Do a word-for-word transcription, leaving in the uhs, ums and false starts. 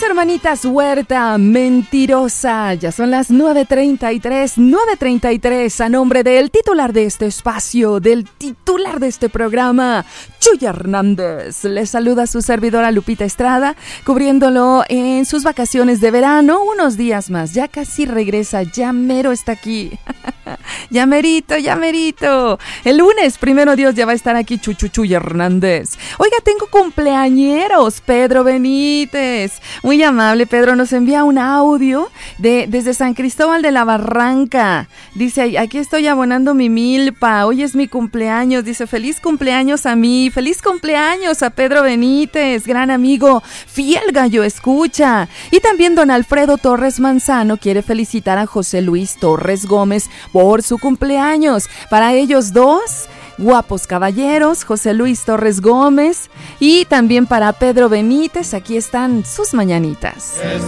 hermanitas Huerta, mentirosa. Ya son las nueve treinta y tres, nueve treinta y tres. A nombre del titular de este espacio, del titular de este programa, Chuy Hernández, les saluda su servidora Lupita Estrada, cubriéndolo en sus vacaciones de verano. Unos días más, ya casi regresa, ya mero está aquí. Ya merito, ya merito. El lunes, primero Dios, ya va a estar aquí Chuchu Chuy Hernández. Oiga, tengo cumpleañeros, Pedro Benítez. Muy amable, Pedro, nos envía un audio de, desde San Cristóbal de la Barranca. Dice, aquí estoy abonando mi milpa, hoy es mi cumpleaños. Dice, feliz cumpleaños a mí, feliz cumpleaños a Pedro Benítez, gran amigo, fiel gallo escucha. Y también don Alfredo Torres Manzano quiere felicitar a José Luis Torres Gómez por su cumpleaños. Para ellos dos, guapos caballeros, José Luis Torres Gómez, y también para Pedro Benítez, aquí están sus mañanitas.